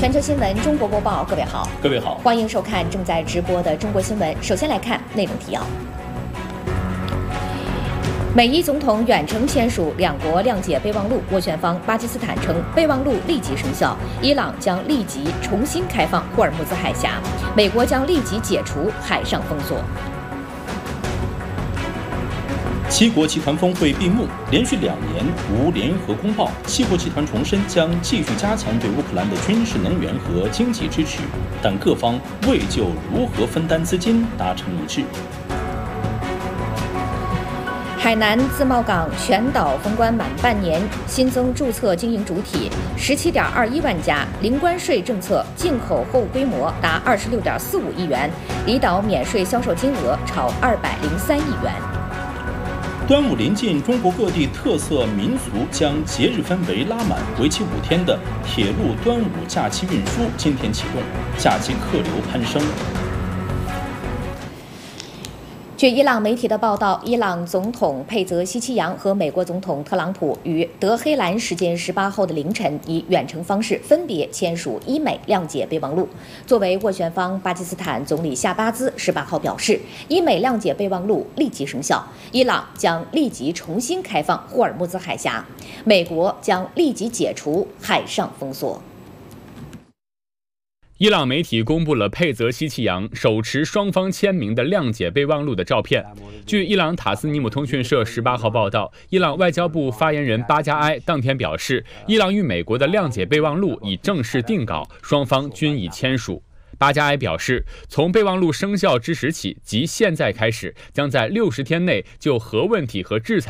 全球新闻中国播报，各位好，欢迎收看正在直播的中国新闻。首先来看内容提要。美伊总统远程签署两国谅解备忘录，斡旋方巴基斯坦称备忘录立即生效，伊朗将立即重新开放霍尔木兹海峡，美国将立即解除海上封锁。 七国集团峰会闭幕，连续2年无联合公报。七国集团重申将继续加强对乌克兰的军事、能源和经济支持，但各方未就如何分担资金达成一致。 海南自贸港全岛封关满半年，新增注册经营主体17.21万家，零关税政策，进口货物规模达26.45亿元，离岛免税销售金额超203亿元。 端午临近，中国各地特色民俗将节日氛围拉满，为期5天的铁路端午假期运输今天启动，假期客流攀升。 据伊朗媒体的报道，伊朗总统佩泽希奇扬和美国总统特朗普于德黑兰时间18号的凌晨以远程方式分别签署伊美谅解备忘录。作为斡旋方，巴基斯坦总理夏巴兹18号表示，伊美谅解备忘录立即生效，伊朗将立即重新开放霍尔木兹海峡，美国将立即解除海上封锁。 伊朗媒体公布了佩泽希奇扬手持双方签名的谅解备忘录的照片。据伊朗塔斯尼姆通讯社18号报道，伊朗外交部发言人巴加埃当天表示，伊朗与美国的谅解备忘录已正式定稿，双方均已签署。巴加埃表示，从备忘录生效之时起，即现在开始，将在60天内就核问题和制裁